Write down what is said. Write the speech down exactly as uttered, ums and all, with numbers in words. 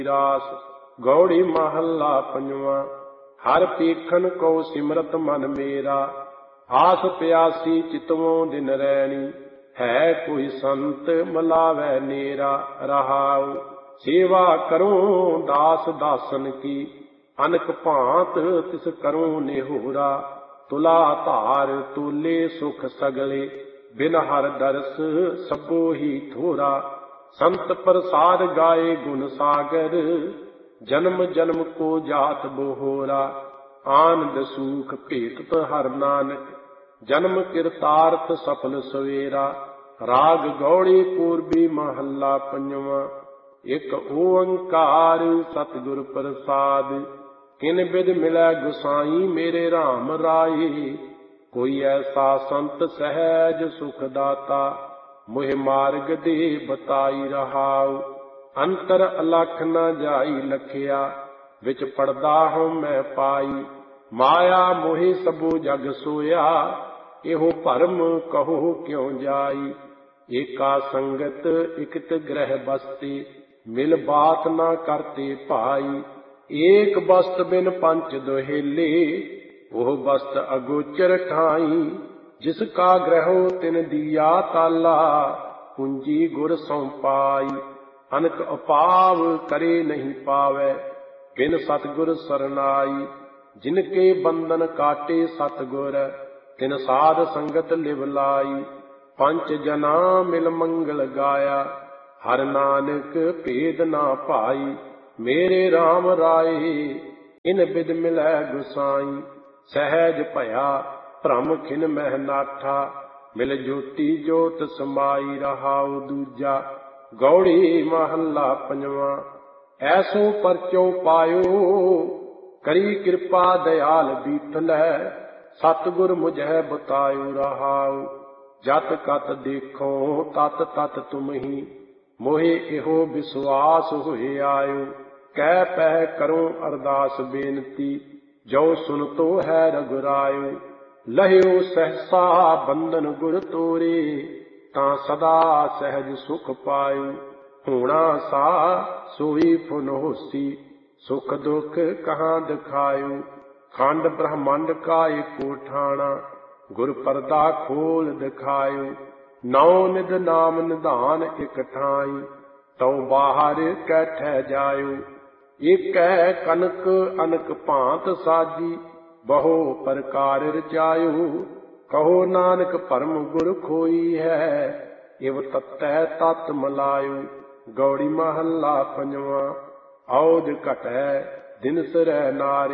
ਰਾਸ ਗੌੜੀ ਮਹੱਲਾ ਪੰਜਵਾਂ। ਹਰ ਪੀਖਨ ਕੋ ਸਿਮਰਤ ਮਨ ਮੇਰਾ, ਆਸ ਪਿਆਸੀ ਚਿਤਵੋਂ ਦਿਨ ਰੈਣੀ। ਹੈ ਕੋਈ ਸੰਤ ਮਲਾਵੈ ਨੇਰਾ, ਰਹਾਉ ਸੇਵਾ ਕਰੂੰ ਦਾਸ ਦਾਸਨ ਕੀ। ਅਨਕ ਭਾਂਤ ਤਿਸ ਕਰੂੰ ਨਿਹੋਰਾ, ਤੁਲਾ ਧਾਰ ਤੋਲੇ ਸੁਖ ਸਗਲੇ। ਬਿਨ ਹਰ ਦਰਸ ਸਭੋ ਹੀ ਥੋਰਾ, ਸੰਤ ਪ੍ਰਸਾਦ ਗਾਏ ਗੁਣ ਸਾਗਰ। ਜਨਮ ਜਨਮ ਕੋ ਜਾਤ ਬੋਹਰਾ, ਆਨੰਦ ਸੂਖ ਭੇਟਤ ਹਰ ਨਾਨਕ। ਜਨਮ ਕਿਰਤਾਰਥ ਸਫਲ ਸਵੇਰਾ, ਰਾਗ ਗੌੜੀ ਪੂਰਬੀ ਮਹੱਲਾ ਪੰਜਵਾਂ। ਇਕ ਓੰਕਾਰ ਸਤਿਗੁਰ ਪ੍ਰਸਾਦ, ਕਿਨ ਬਿਧ ਮਿਲੈ ਗੁਸਾਈ ਮੇਰੇ RAM ਰਾਏ। ਕੋਈ ਐਸਾ ਸੰਤ ਸਹਿਜ ਸੁਖ ਦਾਤਾ, ਮੋਹਿ ਮਾਰਗ ਦੇ ਬਤਾਈ ਰਹਾਉ। ਅੰਤਰ ਅਲਖ ਨ ਜਾਈ ਲਖਿਆ, ਵਿੱਚ ਪੜਦਾ ਹਉ ਮੈਂ ਪਾਈ। ਮਾਇਆ ਮੋਹਿ ਸਭੋ ਜਗ ਸੋਇਆ, ਇਹੋ ਭਰਮ ਕਹੋ ਕਿਉ ਜਾਈ। ਏਕਾ ਸੰਗਤ ਇਕਤ ਗ੍ਰਹਿ ਬਸਤੀ, ਮਿਲ ਬਾਤ ਨਾ ਕਰਤੇ ਭਾਈ। ਏਕ ਬਸਤ ਬਿਨ ਪੰਚ ਦੋਹੇਲੇ, ਉਹ ਬਸਤ ਅਗੋਚਰ ਠਾਈ। ਜਿਸ ਕਾ ਗ੍ਰਹਿਓ ਤਿਨ ਦੀਆ ਤਾਲਾ, ਪੂੰਜੀ ਗੁਰ ਸਉ ਪਾਈ। ਅਨਕ ਅਪਾਵ ਕਰੇ ਨਹੀਂ ਪਾਵੈ, ਬਿਨ ਸਤਿਗੁਰ ਸਰਨਾਈ। ਜਿਨ ਕੇ ਬੰਧਨ ਕਾਟੇ ਸਤਿਗੁਰ, ਤਿਨ ਸਾਧ ਸੰਗਤ ਲਿਵ ਲਾਈ। ਪੰਚ ਜਨਾ ਮਿਲ ਮੰਗਲ ਗਾਇਆ, ਹਰ ਨਾਨਕ ਭੇਦ ਨਾ ਭਾਈ। ਮੇਰੇ RAM ਰਾਏ ਇਨ ਬਿਧ ਮਿਲੈ ਗੁਸਾਈ। ਸਹਿਜ ਭਇਆ ਭ੍ਰਮ ਖਿਨ ਮਹਿ ਨਾਠਾ, ਮਿਲ ਜੋਤੀ ਜੋਤ ਸਮਾਈ। ਰਹਾਉ ਦੂਜਾ ਗੌੜੀ ਮਹੱਲਾ ਪੰਜਵਾਂ। ਐਸੋ ਪਰਚੋ ਪਾਇਓ, ਕਰੀ ਕਿਰਪਾ ਦਇਆਲ ਬੀਠਲੈ। ਸਤਿਗੁਰ ਮੁਝੈ ਬਤਾਇਓ ਰਹਾਉ, ਜਤ ਕਤ ਦੇਖੋ ਤਤ ਤਤ ਤੁਮਹੀ। ਮੋਹਿ ਇਹੋ ਵਿਸ਼ਵਾਸ ਹੋਇ ਆਇਓ, ਕਹਿ ਪਹਿ ਕਰੂੰ ਅਰਦਾਸ ਬੇਨਤੀ। ਜੋ ਸੁਨਤੋ ਹੈ ਰਘੁਰਾਇਓ, ਲਹਿਓ ਸਹਸਾ ਬੰਧਨ ਗੁਰ ਤੋਰੇ। ਤਾਂ ਸਦਾ ਸਹਿਜ ਸੁਖ ਪਾਇਓ, ਹੋਣਾ ਸਾ ਸੋਈ ਫੁਨ ਹੋਸੀ। ਸੁਖ ਦੁਖ ਕਹਾਂ ਦਿਖਾਇਓ, ਖੰਡ ਬ੍ਰਹਮੰਡ ਕਾ ਏਕੋ ਠਾਣਾ। ਗੁਰ ਪਰਦਾ ਖੋਲ ਦਿਖਾਇਓ, ਨੌ ਨਿਧ ਨਾਮ ਨਿਧਾਨ ਇਕ ਠਾਈ। ਤਉ ਬਾਹਰ ਕੈਠੈ ਜਾਇਓ, ਏਕੈ ਕਨਕ ਅਨਕ ਭਾਂਤ ਸਾਜੀ। ਬਹੁ ਪ੍ਰਕਾਰ ਰਚਾਇਓ, ਕਹੋ ਨਾਨਕ ਭਰਮ ਗੁਰ ਖੋਈ ਹੈ। ਇਵ ਤਤੈ ਤਤ ਮਲਾਇਓ, ਗੌੜੀ ਮਹੱਲਾ ਪੰਜਵਾਂ। ਔਧ ਘਟੈ ਦਿਨ ਸਰੈ ਨਾਰੇ,